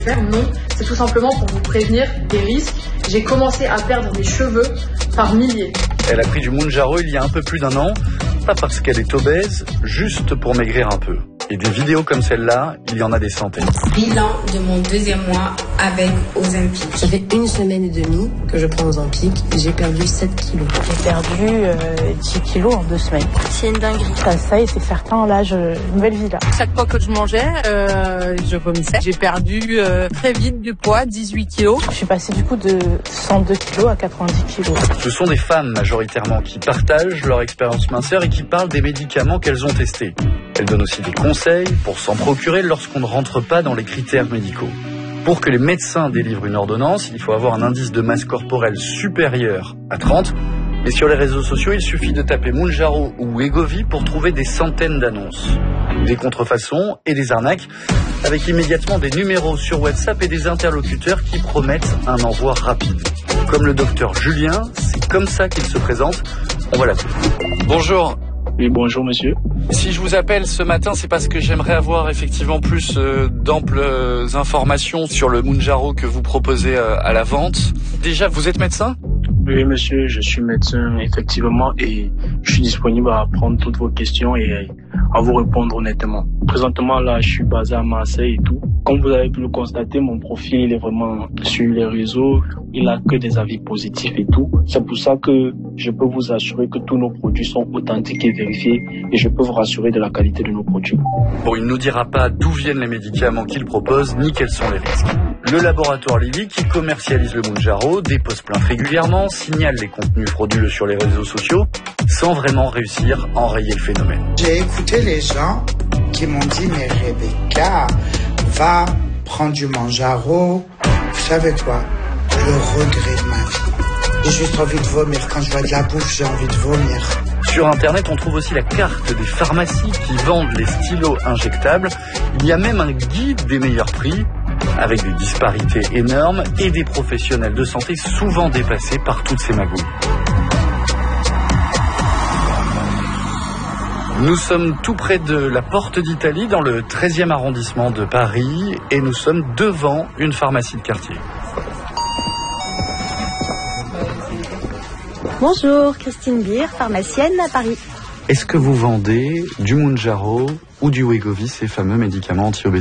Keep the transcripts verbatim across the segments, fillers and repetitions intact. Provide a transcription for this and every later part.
Non, c'est tout simplement pour vous prévenir des risques. J'ai commencé à perdre des cheveux par milliers. Elle a pris du Mounjaro il y a un peu plus d'un an, pas parce qu'elle est obèse, juste pour maigrir un peu. Et des vidéos comme celle-là, il y en a des centaines. Bilan de mon deuxième mois avec Ozempic. Ça fait une semaine et demie que je prends Ozempic et j'ai perdu sept kilos. J'ai perdu euh, dix kilos en deux semaines. C'est une dinguerie. Ça, ça y est, c'est certain, là, je... nouvelle vie là. Chaque fois que je mangeais, euh, je vomissais. J'ai perdu euh, très vite du poids, dix-huit kilos. Je suis passée du coup de cent deux kilos à quatre-vingt-dix kilos. Ce sont des femmes majoritairement qui partagent leur expérience minceur et qui parlent des médicaments qu'elles ont testés. Elles donnent aussi des conseils pour s'en procurer lorsqu'on ne rentre pas dans les critères médicaux. Pour que les médecins délivrent une ordonnance, il faut avoir un indice de masse corporelle supérieur à trente. Et sur les réseaux sociaux, il suffit de taper Mounjaro ou Wegovy pour trouver des centaines d'annonces. Des contrefaçons et des arnaques, avec immédiatement des numéros sur WhatsApp et des interlocuteurs qui promettent un envoi rapide. Comme le docteur Julien, c'est comme ça qu'il se présente. On va l'appeler. Bonjour. Oui, bonjour monsieur. Si je vous appelle ce matin, c'est parce que j'aimerais avoir effectivement plus euh, d'amples euh, informations sur le Mounjaro que vous proposez euh, à la vente. Déjà, vous êtes médecin ? Oui monsieur, je suis médecin effectivement et je suis disponible à prendre toutes vos questions et à vous répondre honnêtement. Présentement là, je suis basé à Marseille et tout. Comme vous avez pu le constater, mon profil il est vraiment sur les réseaux, il a que des avis positifs et tout. C'est pour ça que je peux vous assurer que tous nos produits sont authentiques et vérifiés et je peux vous rassurer de la qualité de nos produits. Bon, il ne nous dira pas d'où viennent les médicaments qu'il propose ni quels sont les risques. Le laboratoire Lilly, qui commercialise le Mounjaro, dépose plainte régulièrement, signale les contenus frauduleux sur les réseaux sociaux, sans vraiment réussir à enrayer le phénomène. J'ai écouté les gens qui m'ont dit « Mais Rebecca, va prendre du Mounjaro. » Vous savez quoi? Le regret de ma vie. J'ai juste envie de vomir. Quand je vois de la bouffe, j'ai envie de vomir. Sur Internet, on trouve aussi la carte des pharmacies qui vendent les stylos injectables. Il y a même un guide des meilleurs prix, avec des disparités énormes et des professionnels de santé souvent dépassés par toutes ces magouilles. Nous sommes tout près de la Porte d'Italie, dans le treizième arrondissement de Paris, et nous sommes devant une pharmacie de quartier. Bonjour, Christine Beer, pharmacienne à Paris. Est-ce que vous vendez du Mounjaro ou du Wegovy, ces fameux médicaments anti-obésité ?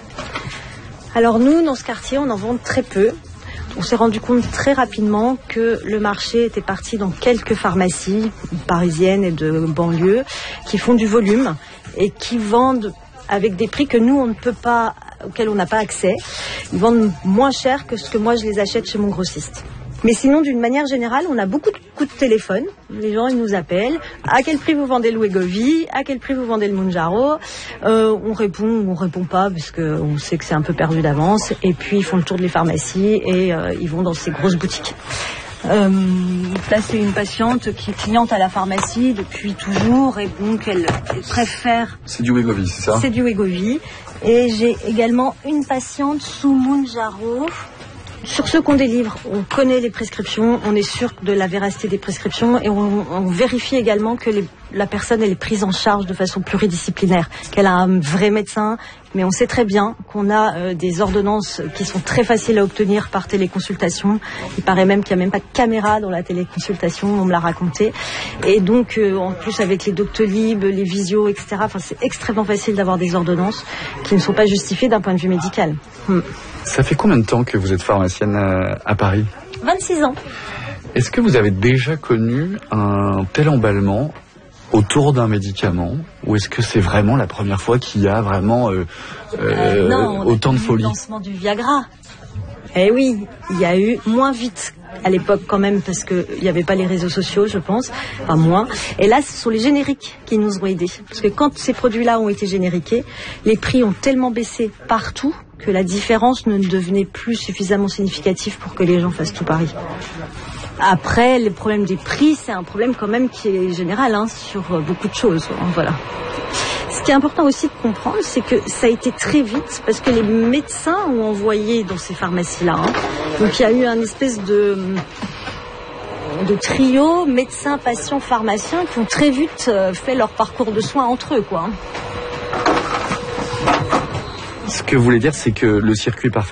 Alors nous, dans ce quartier, on en vend très peu. On s'est rendu compte très rapidement que le marché était parti dans quelques pharmacies parisiennes et de banlieue qui font du volume et qui vendent avec des prix que nous, on ne peut pas, auxquels on n'a pas accès. Ils vendent moins cher que ce que moi, je les achète chez mon grossiste. Mais sinon, d'une manière générale, on a beaucoup de coups de téléphone. Les gens, ils nous appellent. À quel prix vous vendez le Wegovy? À quel prix vous vendez le Mounjaro? euh, On répond ou on répond pas, parce qu'on sait que c'est un peu perdu d'avance. Et puis, ils font le tour des pharmacies et euh, ils vont dans ces grosses boutiques. Euh, là, c'est une patiente qui est cliente à la pharmacie depuis toujours et donc elle, elle préfère... C'est du Wegovy, c'est ça? C'est du Wegovy. Et j'ai également une patiente sous Mounjaro. Sur ceux qu'on délivre, on connaît les prescriptions, on est sûr de la véracité des prescriptions et on, on vérifie également que les, la personne elle est prise en charge de façon pluridisciplinaire, qu'elle a un vrai médecin, mais on sait très bien qu'on a euh, des ordonnances qui sont très faciles à obtenir par téléconsultation. Il paraît même qu'il n'y a même pas de caméra dans la téléconsultation, on me l'a raconté. Et donc, euh, en plus avec les Doctolib, les visios, et cetera, enfin, c'est extrêmement facile d'avoir des ordonnances qui ne sont pas justifiées d'un point de vue médical. Hmm. Ça fait combien de temps que vous êtes pharmacienne à Paris? vingt-six ans. Est-ce que vous avez déjà connu un tel emballement autour d'un médicament, ou est-ce que c'est vraiment la première fois qu'il y a vraiment euh, euh, euh, non, autant de folie? Le lancement du Viagra. Eh oui, il y a eu moins vite à l'époque quand même, parce qu'il n'y avait pas les réseaux sociaux, je pense, enfin moins. Et là, ce sont les génériques qui nous ont aidés. Parce que quand ces produits-là ont été génériqués, les prix ont tellement baissé partout que la différence ne devenait plus suffisamment significative pour que les gens fassent tout Paris. Après, le problème des prix, c'est un problème quand même qui est général hein, sur beaucoup de choses. Voilà. Ce qui est important aussi de comprendre, c'est que ça a été très vite parce que les médecins ont envoyé dans ces pharmacies-là. Hein. Donc il y a eu un espèce de, de trio médecins, patients, pharmaciens qui ont très vite fait leur parcours de soins entre eux, quoi. Ce que vous voulez dire, c'est que le circuit parfait